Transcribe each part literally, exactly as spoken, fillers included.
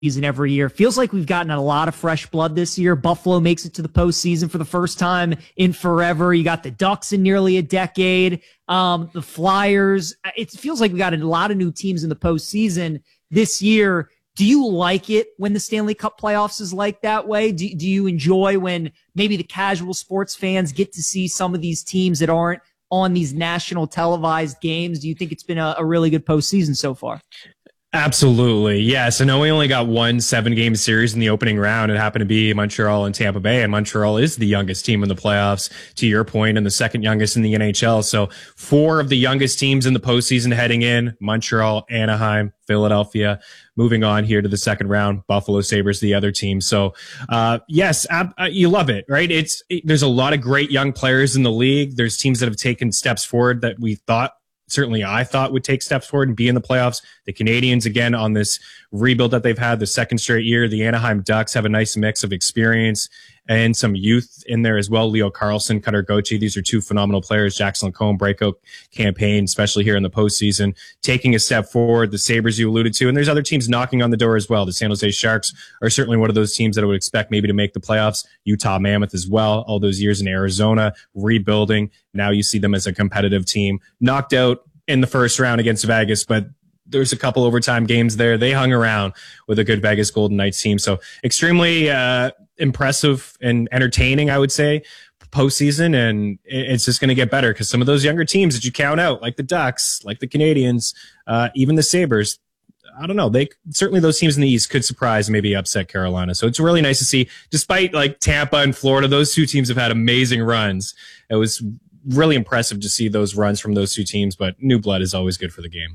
postseason every year. Feels like we've gotten a lot of fresh blood this year. Buffalo makes it to the postseason for the first time in forever. You got the Ducks in nearly a decade. Um, the Flyers. It feels like we got a lot of new teams in the postseason this year. Do you like it when the Stanley Cup playoffs is like that way? Do, do you enjoy when maybe the casual sports fans get to see some of these teams that aren't on these national televised games? Do you think it's been a, a really good postseason so far? Absolutely. Yes. I know we only got one seven game series in the opening round. It happened to be Montreal and Tampa Bay, and Montreal is the youngest team in the playoffs, to your point, and the second youngest in the N H L. So four of the youngest teams in the postseason heading in: Montreal, Anaheim, Philadelphia. Moving on here to the second round, Buffalo Sabres, the other team. So, uh, yes, ab- uh, you love it, right? It's, it, there's a lot of great young players in the league. There's teams that have taken steps forward that we thought certainly I thought would take steps forward and be in the playoffs. The Canadians, again, on this rebuild that they've had the second straight year. The Anaheim Ducks have a nice mix of experience and some youth in there as well. Leo Carlsson, Cutter Gauthier, these are two phenomenal players. Jackson Lacombe, breakout campaign, especially here in the postseason, taking a step forward. The Sabres you alluded to, and there's other teams knocking on the door as well. The San Jose Sharks are certainly one of those teams that I would expect maybe to make the playoffs. Utah Mammoth as well, all those years in Arizona, rebuilding. Now you see them as a competitive team. Knocked out in the first round against Vegas, but there's a couple overtime games there. They hung around with a good Vegas Golden Knights team. So extremely uh, impressive and entertaining, I would say, postseason. And it's just going to get better because some of those younger teams that you count out, like the Ducks, like the Canadians, uh, even the Sabres, I don't know. They certainly, those teams in the East could surprise, maybe upset Carolina. So it's really nice to see, despite like Tampa and Florida, those two teams have had amazing runs. It was really impressive to see those runs from those two teams, but new blood is always good for the game.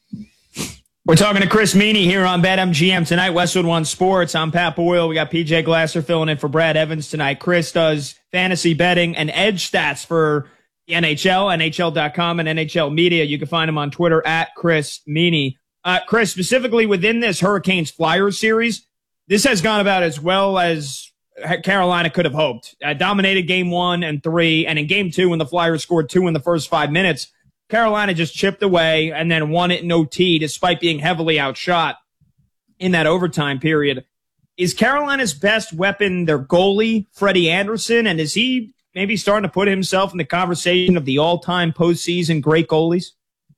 We're talking to Chris Meany here on BetMGM tonight, Westwood One Sports. I'm Pat Boyle. We got P J Glasser filling in for Brad Evans tonight. Chris does fantasy betting and edge stats for the N H L, N H L dot com, and N H L Media. You can find him on Twitter at Chris Meany. Uh, Chris, specifically within this Hurricanes Flyers series, this has gone about as well as Carolina could have hoped. Uh, dominated game one and three, and in game two, when the Flyers scored two in the first five minutes, Carolina just chipped away and then won it in O T despite being heavily outshot in that overtime period. Is Carolina's best weapon their goalie, Freddie Anderson, and is he maybe starting to put himself in the conversation of the all-time postseason great goalies?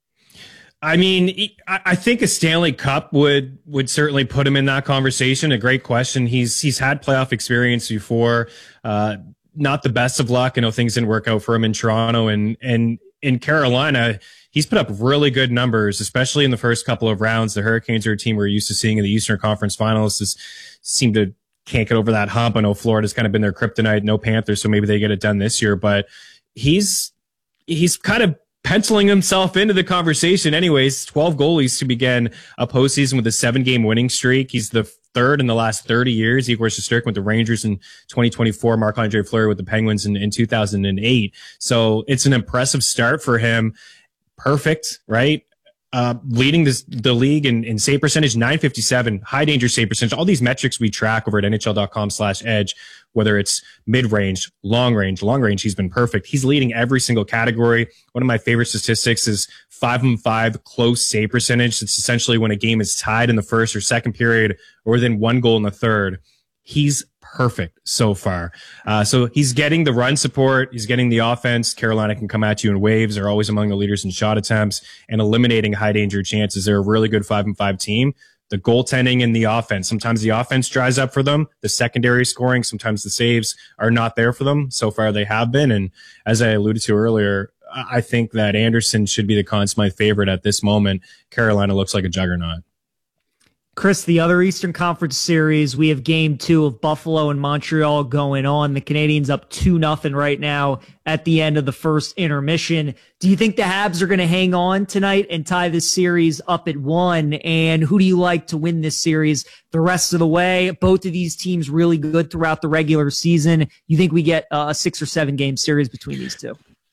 I mean, I think a Stanley Cup would would certainly put him in that conversation. A great question. He's he's had playoff experience before. Uh, not the best of luck. I know things didn't work out for him in Toronto, and and in Carolina, he's put up really good numbers, especially in the first couple of rounds. The Hurricanes are a team we're used to seeing in the Eastern Conference Finals. Just seem to can't get over that hump. I know Florida's kind of been their kryptonite. No Panthers, so maybe they get it done this year. But he's he's kind of penciling himself into the conversation anyways. twelve goalies to begin a postseason with a seven-game winning streak. He's the third in the last thirty years. Igor Shesterkin with the Rangers in twenty twenty-four, Marc-Andre Fleury with the Penguins in, in two thousand eight. So it's an impressive start for him. Perfect, right? Uh, leading this, the league in, in save percentage, nine fifty-seven, high danger save percentage, all these metrics we track over at N H L dot com slash edge, whether it's mid-range, long range, long range, he's been perfect. He's leading every single category. One of my favorite statistics is five on five close save percentage. It's essentially when a game is tied in the first or second period or within one goal in the third. He's perfect so far. Uh, so he's getting the run support. He's getting the offense. Carolina can come at you in waves. They're always among the leaders in shot attempts and eliminating high danger chances. They're a really good five and five team. The goaltending and the offense. Sometimes the offense dries up for them. The secondary scoring, sometimes the saves are not there for them. So far they have been. And as I alluded to earlier, I think that Anderson should be the Conn Smythe favorite at this moment. Carolina looks like a juggernaut. Chris, the other Eastern Conference series, we have game two of Buffalo and Montreal going on. The Canadians up two nothing right now at the end of the first intermission. Do you think the Habs are going to hang on tonight and tie this series up at one? And who do you like to win this series the rest of the way? Both of these teams really good throughout the regular season. You think we get a six or seven game series between these two?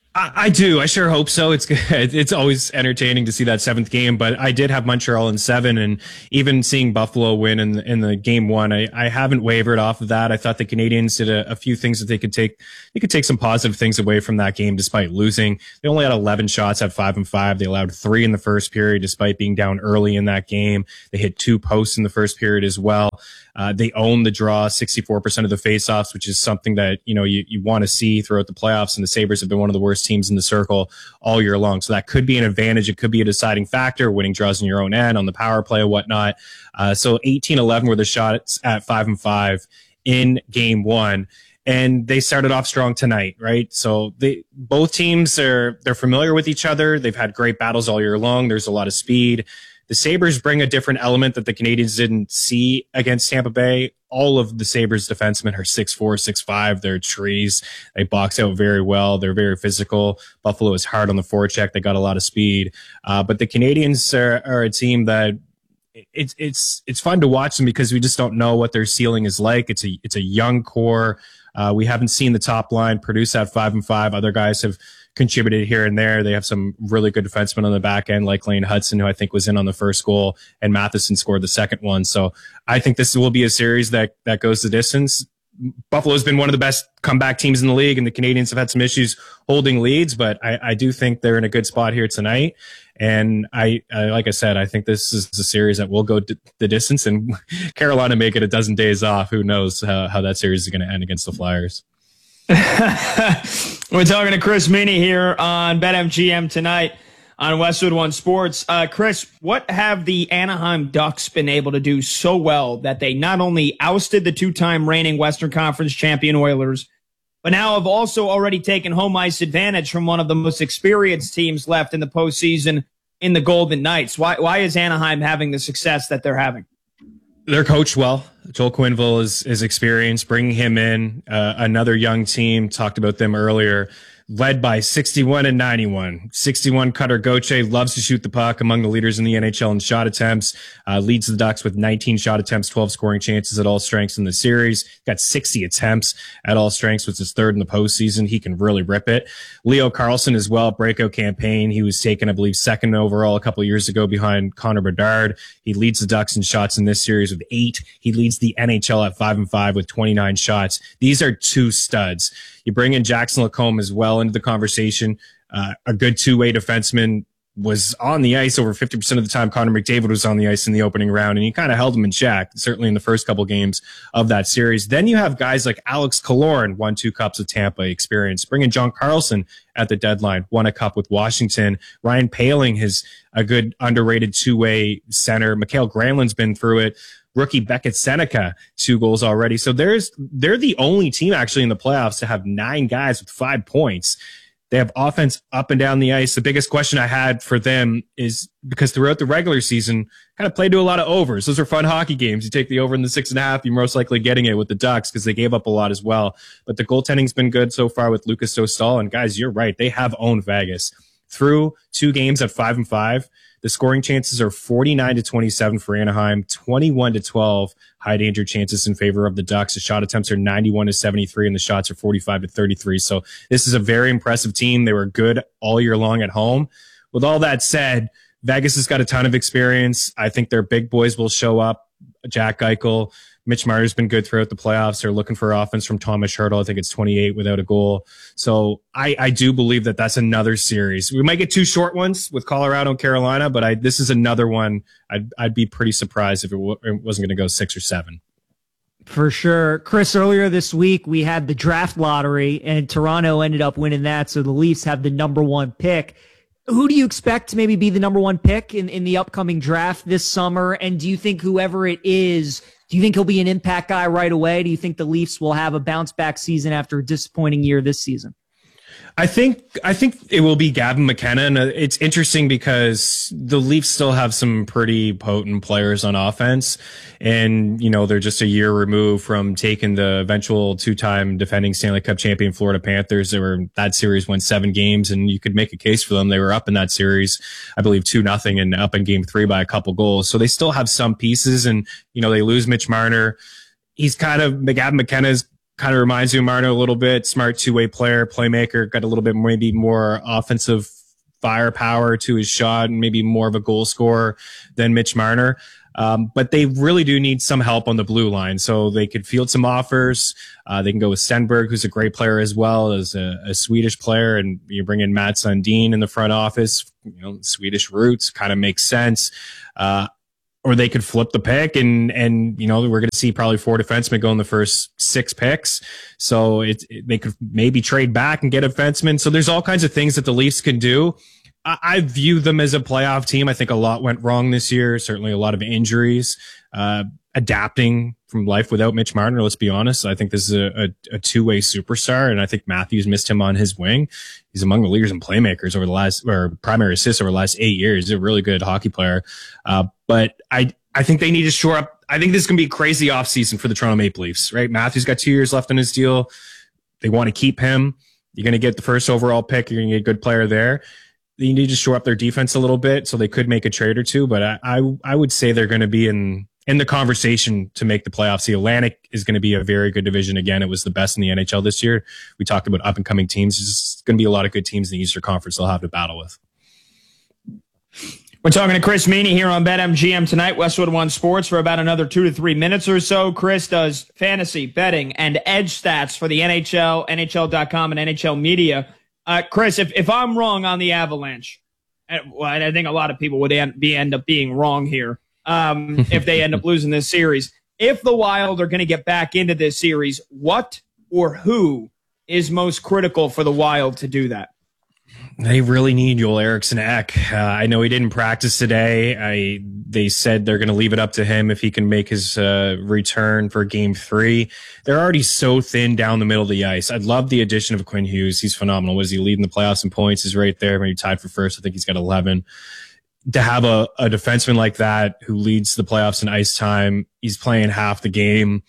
I, I do. I sure hope so. It's it's always entertaining to see that seventh game, but I did have Montreal in seven, and even seeing Buffalo win in in the game one, I, I haven't wavered off of that. I thought the Canadians did a, a few things that they could take. They could take some positive things away from that game, despite losing. They only had eleven shots at five and five. They allowed three in the first period, despite being down early in that game. They hit two posts in the first period as well. Uh, they own the draw, sixty-four percent of the faceoffs, which is something that, you know, you, you want to see throughout the playoffs. And the Sabres have been one of the worst teams in the circle all year long. So that could be an advantage. It could be a deciding factor, winning draws in your own end on the power play and whatnot. Uh, so eighteen eleven were the shots at five and five in game one. And they started off strong tonight, right? So they, both teams are, they're familiar with each other. They've had great battles all year long. There's a lot of speed. The Sabres bring a different element that the Canadians didn't see against Tampa Bay. All of the Sabres defensemen are six four, six five. They're trees. They box out very well. They're very physical. Buffalo is hard on the forecheck. They got a lot of speed. Uh, but the Canadians are, are a team that it's, it's, it's fun to watch them because we just don't know what their ceiling is like. It's a, it's a young core. Uh, we haven't seen the top line produce at five and five. Other guys have contributed here and there. They have some really good defensemen on the back end, like Lane Hudson, who I think was in on the first goal, and Matheson scored the second one. So I think this will be a series that, that goes the distance. Buffalo's been one of the best comeback teams in the league, and the Canadians have had some issues holding leads, but I, I do think they're in a good spot here tonight. And I, I, like I said, I think this is a series that will go d- the distance, and Carolina make it a dozen days off. Who knows how, how that series is going to end against the Flyers. We're talking to Chris Meany here on BetMGM tonight on Westwood One Sports. Uh, Chris, what have the Anaheim Ducks been able to do so well that they not only ousted the two-time reigning Western Conference champion Oilers, but now have also already taken home ice advantage from one of the most experienced teams left in the postseason in the Golden Knights? Why, why is Anaheim having the success that they're having? They're coached well. Joel Quenneville is, is experienced. Bringing him in, uh, another young team, talked about them earlier, led by sixty-one and ninety-one. sixty-one Cutter Gauthier loves to shoot the puck, among the leaders in the N H L in shot attempts, uh, leads the Ducks with nineteen shot attempts, twelve scoring chances at all strengths in the series. Got sixty attempts at all strengths, which is third in the postseason. He can really rip it. Leo Carlsson as well, breakout campaign. He was taken, I believe, second overall a couple of years ago behind Connor Bedard. He leads the Ducks in shots in this series with eight. He leads the N H L at five and five with twenty-nine shots. These are two studs. You bring in Jackson Lacombe as well into the conversation. Uh, a good two-way defenseman, was on the ice over fifty percent of the time. Connor McDavid was on the ice in the opening round, and he kind of held him in check, certainly in the first couple games of that series. Then you have guys like Alex Killorn, won two cups with Tampa experience. Bring in John Carlson at the deadline, won a cup with Washington. Ryan Poehling is a good underrated two-way center. Mikael Granlund's been through it. Rookie Beckett Seneca, two goals already. So there's, they're the only team actually in the playoffs to have nine guys with five points. They have offense up and down the ice. The biggest question I had for them is because throughout the regular season, kind of played to a lot of overs. Those are fun hockey games. You take the over in the six and a half, you're most likely getting it with the Ducks because they gave up a lot as well. But the goaltending's been good so far with Lucas Dostal. And guys, you're right. They have owned Vegas through two games at five and five. The scoring chances are forty-nine to twenty-seven for Anaheim, twenty-one to twelve high danger chances in favor of the Ducks. The shot attempts are ninety-one to seventy-three, and the shots are forty-five to thirty-three. So this is a very impressive team. They were good all year long at home. With all that said, Vegas has got a ton of experience. I think their big boys will show up. Jack Eichel, Mitch Marner's been good throughout the playoffs. They're looking for offense from Thomas Hertl. I think it's twenty-eight without a goal. So I, I do believe that that's another series. We might get two short ones with Colorado and Carolina, but I, this is another one. I'd, I'd be pretty surprised if it, w- it wasn't going to go six or seven. For sure. Chris, earlier this week, we had the draft lottery, and Toronto ended up winning that, so the Leafs have the number one pick. Who do you expect to maybe be the number one pick in, in the upcoming draft this summer? And do you think whoever it is, do you think he'll be an impact guy right away? Do you think the Leafs will have a bounce back season after a disappointing year this season? I think I think it will be Gavin McKenna, and it's interesting because the Leafs still have some pretty potent players on offense, and you know they're just a year removed from taking the eventual two-time defending Stanley Cup champion Florida Panthers. They were that series went seven games, and you could make a case for them. They were up in that series, I believe two nothing, and up in Game Three by a couple goals. So they still have some pieces, and you know they lose Mitch Marner. He's kind of Gavin McKenna's kind of reminds me of Marner a little bit. Smart two-way player, playmaker, got a little bit maybe more offensive firepower to his shot and maybe more of a goal scorer than Mitch Marner. Um, but they really do need some help on the blue line. So they could field some offers. Uh, they can go with Stenberg, who's a great player as well as a, a Swedish player. And you bring in Matt Sundin in the front office, you know, Swedish roots kind of makes sense. Uh, Or they could flip the pick and, and, you know, we're going to see probably four defensemen go in the first six picks. So it, it, they could maybe trade back and get a defenseman. So there's all kinds of things that the Leafs can do. I, I view them as a playoff team. I think a lot went wrong this year. Certainly a lot of injuries, uh, adapting from life without Mitch Marner. Let's be honest. I think this is a, a, a two-way superstar, and I think Matthews missed him on his wing. He's among the leaders and playmakers over the last, or primary assists over the last eight years. He's a really good hockey player. Uh, but I, I think they need to shore up. I think this is going to be a crazy offseason for the Toronto Maple Leafs, right? Matthews got two years left on his deal. They want to keep him. You're going to get the first overall pick. You're going to get a good player there. You need to shore up their defense a little bit, so they could make a trade or two. But I, I, I would say they're going to be in, in the conversation to make the playoffs. The Atlantic is going to be a very good division. Again, it was the best in the N H L this year. We talked about up and coming teams. There's going to be a lot of good teams in the Eastern Conference they'll have to battle with. We're talking to Chris Meany here on BetMGM tonight, Westwood One Sports, for about another two to three minutes or so. Chris does fantasy, betting, and edge stats for the N H L, N H L dot com, and N H L Media. Uh, Chris, if, if I'm wrong on the Avalanche, and, well, I think a lot of people would end, be, end up being wrong here um, if they end up losing this series. If the Wild are going to get back into this series, what or who is most critical for the Wild to do that? They really need Joel Eriksson Ek. Uh, I know he didn't practice today. I they said they're going to leave it up to him if he can make his uh, return for game three. They're already so thin down the middle of the ice. I'd love the addition of Quinn Hughes. He's phenomenal. Was he leading the playoffs in points? He's right there. Maybe tied for first. I think he's got eleven. To have a, a defenseman like that who leads the playoffs in ice time, he's playing half the game.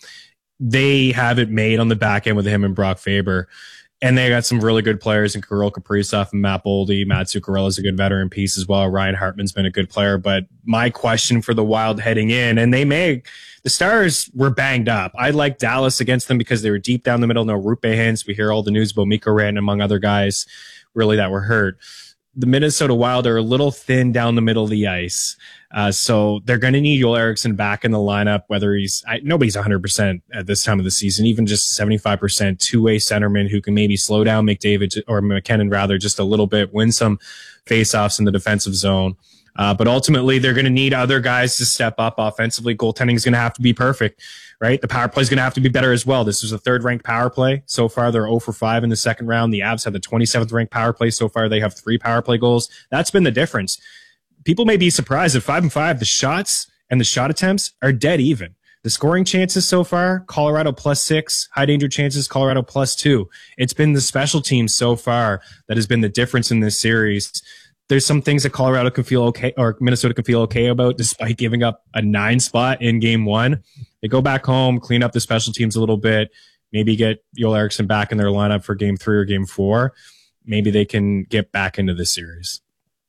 They have it made on the back end with him and Brock Faber. And they got some really good players in Kirill Kaprizov and Matt Boldy. Matt Zuccarello is a good veteran piece as well. Ryan Hartman's been a good player. But my question for the Wild heading in, and they may, the Stars were banged up. I like Dallas against them because they were deep down the middle. No Rupe Hintz. We hear all the news about Mikko Rantanen, among other guys, really that were hurt. The Minnesota Wild are a little thin down the middle of the ice. Uh, so they're going to need Joel Eriksson back in the lineup, whether he's, I, nobody's one hundred percent at this time of the season, even just seventy-five percent two-way centerman who can maybe slow down McDavid or McKinnon rather just a little bit, win some faceoffs in the defensive zone. Uh, but ultimately they're going to need other guys to step up offensively. Goaltending is going to have to be perfect, right? The power play is going to have to be better as well. This was a third ranked power play. So far, they're zero for five in the second round. The Avs have the twenty-seventh ranked power play. So far, they have three power play goals. That's been the difference. People may be surprised at five and five, the shots and the shot attempts are dead even. The scoring chances so far, Colorado plus six, high danger chances, Colorado plus two. It's been the special teams so far that has been the difference in this series. There's some things that Colorado can feel okay, or Minnesota can feel okay about, despite giving up a nine spot in game one. They go back home, clean up the special teams a little bit, maybe get Joel Eriksson back in their lineup for game three or game four. Maybe they can get back into this series.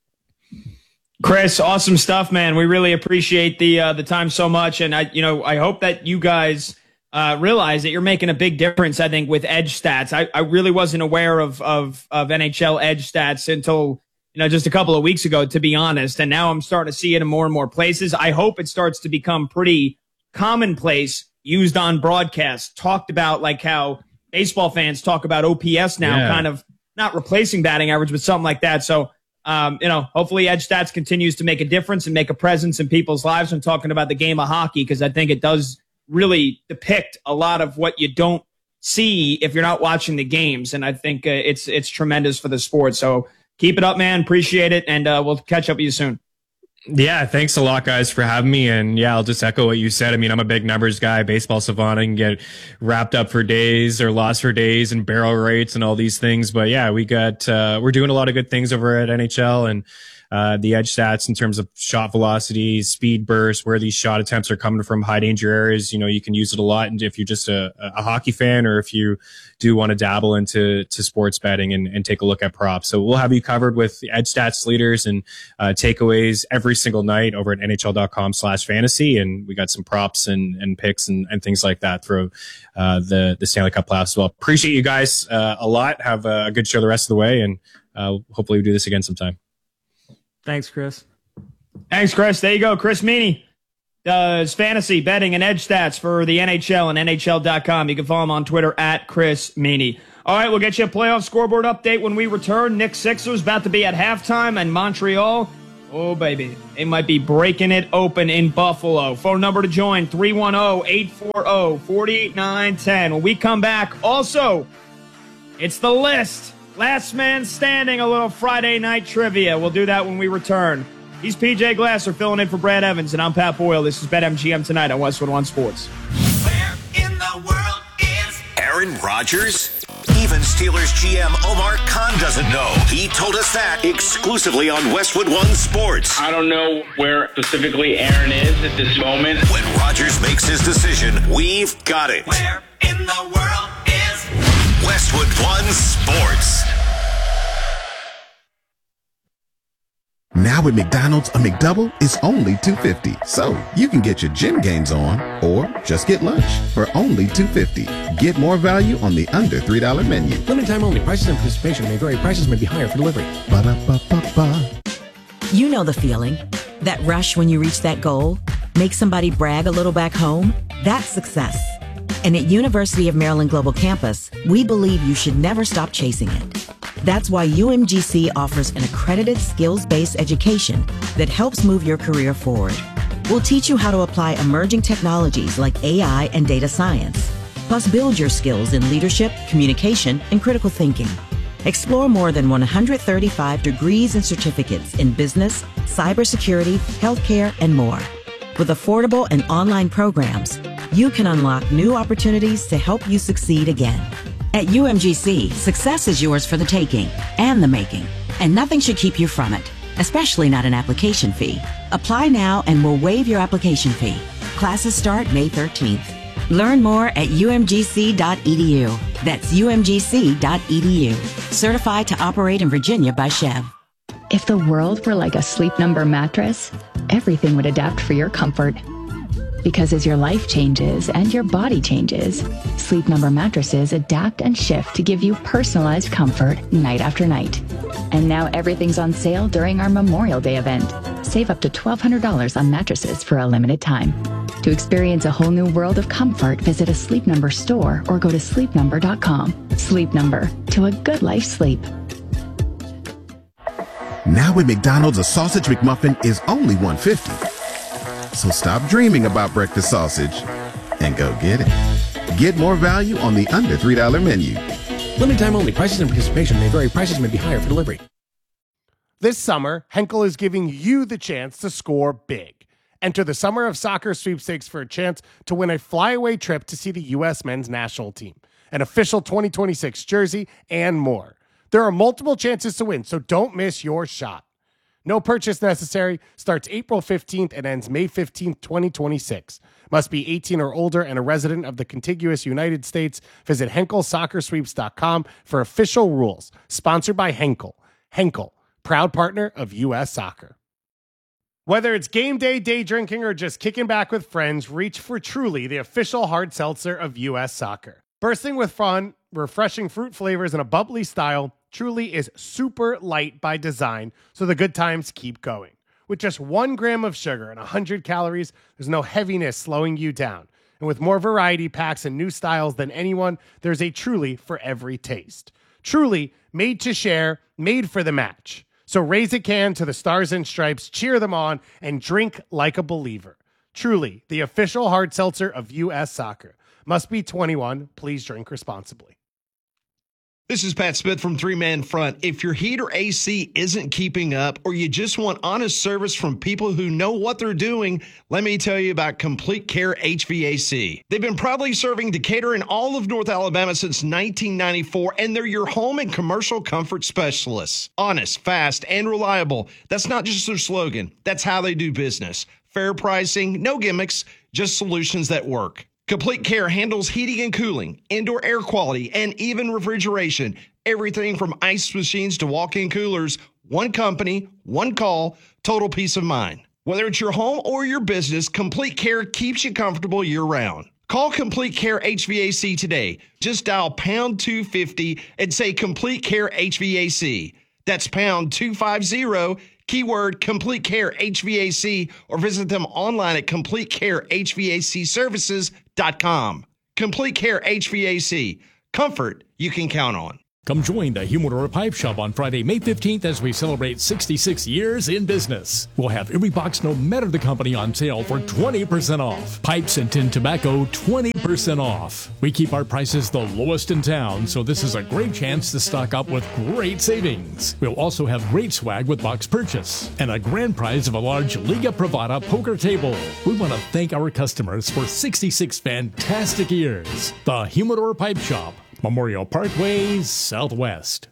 Chris, awesome stuff, man. We really appreciate the uh, the time so much, and I, you know, I hope that you guys uh, realize that you're making a big difference. I think with edge stats, I, I really wasn't aware of of of N H L edge stats until you know just a couple of weeks ago, to be honest. And now I'm starting to see it in more and more places. I hope it starts to become pretty commonplace, used on broadcast, talked about like how baseball fans talk about O P S now, yeah. kind of not replacing batting average, but something like that. So. Um, you know, hopefully Edge Stats continues to make a difference and make a presence in people's lives. I'm talking about the game of hockey because I think it does really depict a lot of what you don't see if you're not watching the games. And I think uh, it's it's tremendous for the sport. So keep it up, man. Appreciate it. And uh, we'll catch up with you soon. Yeah, thanks a lot, guys, for having me. And yeah, I'll just echo what you said. I mean, I'm a big numbers guy, baseball savant. I can get wrapped up for days or lost for days and barrel rates and all these things. But yeah, we got, uh, we're doing a lot of good things over at N H L. And uh, the edge stats in terms of shot velocity, speed burst, where these shot attempts are coming from, high danger areas. You know, you can use it a lot. And if you're just a, a hockey fan, or if you do want to dabble into to sports betting and, and take a look at props. So we'll have you covered with the edge stats leaders and uh, takeaways every single night over at N H L dot com slash fantasy. And we got some props and, and picks and, and things like that through uh, the, the Stanley Cup playoffs as well. Appreciate you guys uh, a lot. Have a good show the rest of the way. And uh, hopefully we do this again sometime. Thanks, Chris. Thanks, Chris. There you go. Chris Meany does fantasy betting and edge stats for the N H L and N H L dot com. You can follow him on Twitter at Chris Meany. All right, we'll get you a playoff scoreboard update when we return. Nick Sixers about to be at halftime, and Montreal, oh, baby, they might be breaking it open in Buffalo. Phone number to join, three one zero, eight four zero, four nine one zero. When we come back, also, it's the list. Last man standing, a little Friday night trivia. We'll do that when we return. He's P J Glasser filling in for Brad Evans, and I'm Pat Boyle. This is BetMGM Tonight on Westwood One Sports. Where in the world is Aaron Rodgers? Even Steelers G M Omar Khan doesn't know. He told us that exclusively on Westwood One Sports. I don't know where specifically Aaron is at this moment. When Rodgers makes his decision, we've got it. Where in the world is Westwood One Sports? Now at McDonald's, a McDouble is only two dollars and fifty cents. So you can get your gym gains on or just get lunch for only two dollars and fifty cents. Get more value on the under three dollar menu. Limited time only. Prices and participation may vary. Prices may be higher for delivery. Ba-da-ba-ba-ba. You know the feeling. That rush when you reach that goal. Make somebody brag a little back home. That's success. And at University of Maryland Global Campus, we believe you should never stop chasing it. That's why U M G C offers an accredited skills-based education that helps move your career forward. We'll teach you how to apply emerging technologies like A I and data science, plus build your skills in leadership, communication, and critical thinking. Explore more than one hundred thirty-five degrees and certificates in business, cybersecurity, healthcare, and more. With affordable and online programs, you can unlock new opportunities to help you succeed again. At U M G C, success is yours for the taking and the making, and nothing should keep you from it, especially not an application fee. Apply now and we'll waive your application fee. Classes start May thirteenth. Learn more at U M G C dot E D U. That's U M G C dot E D U. Certified to operate in Virginia by Chev. If the world were like a Sleep Number mattress, everything would adapt for your comfort. Because as your life changes and your body changes, Sleep Number mattresses adapt and shift to give you personalized comfort night after night. And now everything's on sale during our Memorial Day event. Save up to twelve hundred dollars on mattresses for a limited time. To experience a whole new world of comfort, visit a Sleep Number store or go to sleep number dot com. Sleep Number, to a good life sleep. Now at McDonald's, a sausage McMuffin is only one dollar and fifty cents. So stop dreaming about breakfast sausage and go get it. Get more value on the under three dollar menu. Limited time only. Prices and participation may vary. Prices may be higher for delivery. This summer, Henkel is giving you the chance to score big. Enter the Summer of Soccer sweepstakes for a chance to win a flyaway trip to see the U S men's national team, an official twenty twenty-six jersey, and more. There are multiple chances to win, so don't miss your shot. No purchase necessary. Starts April fifteenth and ends May fifteenth, twenty twenty-six. Must be eighteen or older and a resident of the contiguous United States. Visit Henkel Soccer Sweeps dot com for official rules. Sponsored by Henkel. Henkel, proud partner of U S Soccer. Whether it's game day, day drinking, or just kicking back with friends, reach for Truly, the official hard seltzer of U S Soccer. Bursting with fun, refreshing fruit flavors, and a bubbly style, Truly is super light by design, so the good times keep going. With just one gram of sugar and one hundred calories, there's no heaviness slowing you down. And with more variety packs and new styles than anyone, there's a Truly for every taste. Truly, made to share, made for the match. So raise a can to the Stars and Stripes, cheer them on, and drink like a believer. Truly, the official hard seltzer of U S Soccer. Must be twenty-one. Please drink responsibly. This is Pat Smith from Three Man Front. If your heat or A C isn't keeping up, or you just want honest service from people who know what they're doing, let me tell you about Complete Care H V A C. They've been proudly serving Decatur and all of North Alabama since nineteen ninety-four, and they're your home and commercial comfort specialists. Honest, fast, and reliable. That's not just their slogan. That's how they do business. Fair pricing, no gimmicks, just solutions that work. Complete Care handles heating and cooling, indoor air quality, and even refrigeration. Everything from ice machines to walk-in coolers. One company, one call, total peace of mind. Whether it's your home or your business, Complete Care keeps you comfortable year-round. Call Complete Care H V A C today. Just dial pound two fifty and say Complete Care H V A C. That's pound two fifty, keyword Complete Care H V A C, or visit them online at complete care h v a c services dot com. Complete Care H V A C. Comfort you can count on. Come join the Humidor Pipe Shop on Friday, May fifteenth as we celebrate sixty-six years in business. We'll have every box, no matter the company, on sale for twenty percent off. Pipes and tin tobacco, twenty percent off. We keep our prices the lowest in town, so this is a great chance to stock up with great savings. We'll also have great swag with box purchase and a grand prize of a large Liga Privada poker table. We want to thank our customers for sixty-six fantastic years. The Humidor Pipe Shop, Memorial Parkway, Southwest.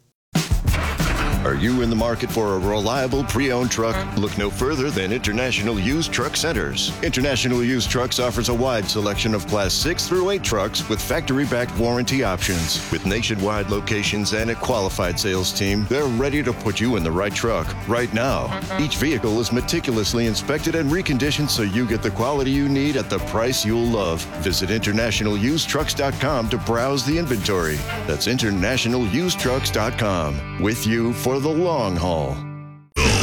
Are you in the market for a reliable pre-owned truck? Look no further than International Used Truck Centers. International Used Trucks offers a wide selection of Class six through eight trucks with factory-backed warranty options. With nationwide locations and a qualified sales team, they're ready to put you in the right truck right now. Each vehicle is meticulously inspected and reconditioned so you get the quality you need at the price you'll love. Visit international used trucks dot com to browse the inventory. That's international used trucks dot com. With you for the long haul.